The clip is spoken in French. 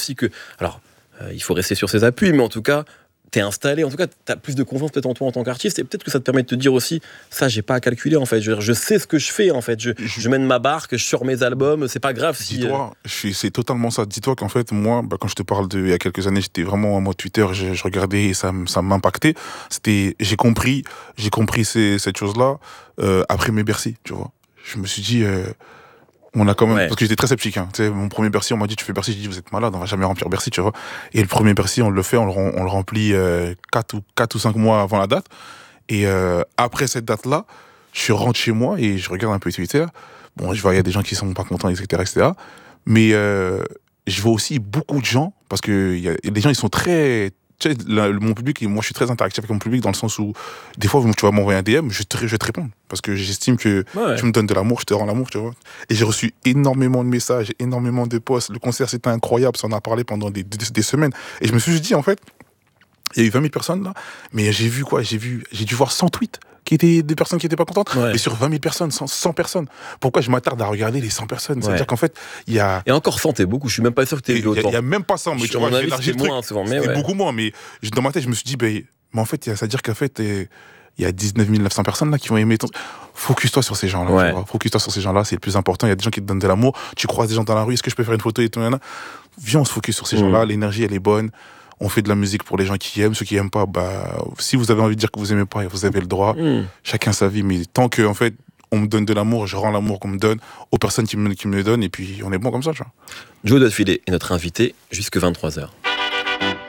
aussi que... Alors, il faut rester sur ses appuis, mais en tout cas, t'es installé, en tout cas, t'as plus de confiance peut-être en toi en tant qu'artiste, et peut-être que ça te permet de te dire aussi, ça, j'ai pas à calculer, en fait. Je sais ce que je fais, en fait. Je mène ma barque, je sors mes albums, c'est pas grave si... Dis-toi, c'est totalement ça. Dis-toi qu'en fait, moi, quand je te parle il y a quelques années, j'étais vraiment en mode Twitter, je regardais et ça m'impactait. J'ai compris cette chose-là après mes Bercy, tu vois. Je me suis dit... on a quand même, parce que j'étais très sceptique, hein. Tu sais, mon premier Bercy, on m'a dit, tu fais Bercy, j'ai dit, vous êtes malade, on va jamais remplir Bercy, tu vois. Et le premier Bercy, on le fait, on le remplit 4 ou 5 mois avant la date. Et après cette date-là, je rentre chez moi et je regarde un peu Twitter. Bon, je vois, il y a des gens qui sont pas contents, etc., etc. Mais je vois aussi beaucoup de gens, parce que les gens, ils sont très... Tu sais, mon public, et moi je suis très interactif avec mon public dans le sens où des fois tu vas m'envoyer un DM, je vais te répondre parce que j'estime que tu me donnes de l'amour, je te rends l'amour, tu vois. Et j'ai reçu énormément de messages, énormément de posts. Le concert c'était incroyable, ça en a parlé pendant des semaines. Et je me suis juste dit, en fait, il y a eu 20 000 personnes là, mais j'ai dû voir 100 tweets qui étaient des personnes qui n'étaient pas contentes. Mais sur 20 000 personnes, 100 personnes. Pourquoi je m'attarde à regarder les 100 personnes? C'est-à-dire qu'en fait, il y a... Et encore 100, t'es beaucoup, je suis même pas sûr que t'es vu autant. Il y a même pas 100, mais tu vois, j'ai élargi le truc. C'était beaucoup moins, mais dans ma tête, je me suis dit, mais en fait, ça veut dire qu'en fait, il y a 19 900 personnes là qui vont aimer ton... Focus-toi sur ces gens-là. Focus-toi sur ces gens-là, c'est le plus important. Il y a des gens qui te donnent de l'amour. Tu croises des gens dans la rue, est-ce que je peux faire une photo et tout? Viens, on se focus sur ces gens-là. L'énergie, elle est bonne. On fait de la musique pour les gens qui aiment. Ceux qui aiment pas, si vous avez envie de dire que vous aimez pas, vous avez le droit. Chacun sa vie. Mais tant que, en fait, on me donne de l'amour, je rends l'amour qu'on me donne aux personnes qui me le donnent, et puis on est bon comme ça, tu vois. Joe Duffilet est notre invité jusque 23h.